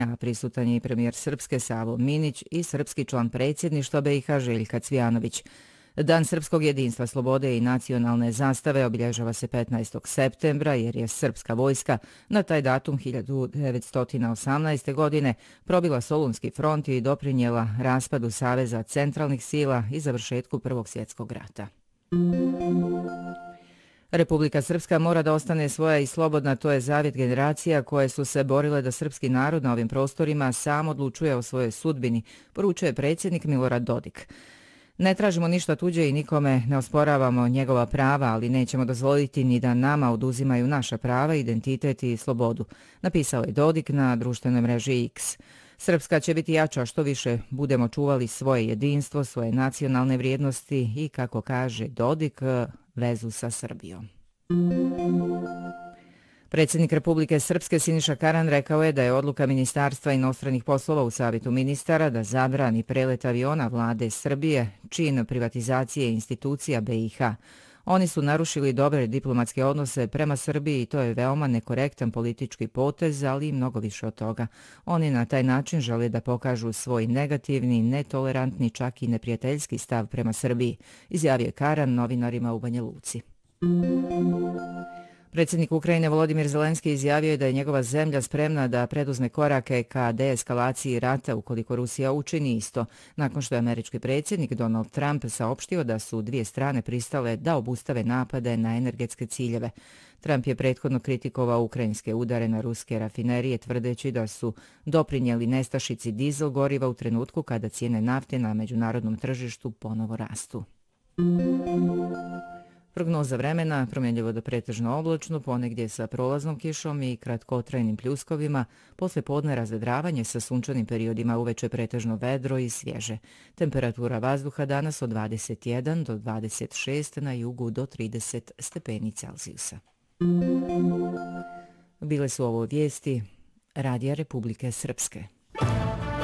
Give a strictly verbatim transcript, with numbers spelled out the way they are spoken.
a prisutan je i premijer Srpske Savo Minić i srpski član predsjedništva B i H Željka Cvijanović. Dan srpskog jedinstva, slobode i nacionalne zastave obilježava se petnaestog septembra jer je srpska vojska na taj datum hiljadu devetsto osamnaeste. godine probila Solunski front i doprinijela raspadu Saveza centralnih sila i završetku Prvog svjetskog rata. Republika Srpska mora da ostane svoja i slobodna, to je zavjet generacija koje su se borile da srpski narod na ovim prostorima sam odlučuje o svojoj sudbini, poručuje predsjednik Milorad Dodik. Ne tražimo ništa tuđe i nikome ne osporavamo njegova prava, ali nećemo dozvoliti ni da nama oduzimaju naša prava, identitet i slobodu, napisao je Dodik na društvenoj mreži X. Srpska će biti jača što više budemo čuvali svoje jedinstvo, svoje nacionalne vrijednosti i, kako kaže Dodik, vezu sa Srbijom. Predsjednik Republike Srpske Siniša Karan rekao je da je odluka Ministarstva inostranih poslova u Savjetu ministara da zabrani prelet aviona vlade Srbije čin privatizacije institucija B i H. Oni su narušili dobre diplomatske odnose prema Srbiji i to je veoma nekorektan politički potez, ali i mnogo više od toga. Oni na taj način žele da pokažu svoj negativni, netolerantni, čak i neprijateljski stav prema Srbiji, izjavio je Karan novinarima u Banja Luci. Predsjednik Ukrajine Volodimir Zelenski izjavio je da je njegova zemlja spremna da preduzme korake ka deeskalaciji rata ukoliko Rusija učini isto, nakon što je američki predsjednik Donald Trump saopštio da su dvije strane pristale da obustave napade na energetske ciljeve. Trump je prethodno kritikovao ukrajinske udare na ruske rafinerije, tvrdeći da su doprinijeli nestašici dizel goriva u trenutku kada cijene nafte na međunarodnom tržištu ponovo rastu. Prognoza vremena, promjenljivo do pretežno oblačno, ponegdje sa prolaznom kišom i kratkotrajnim pljuskovima, posle podne razvedravanje sa sunčanim periodima, uveče pretežno vedro i svježe. Temperatura vazduha danas od dvadeset jedan do dvadeset šest, na jugu do trideset stepeni Celzijusa. Bile su ovo vijesti Radija Republike Srpske.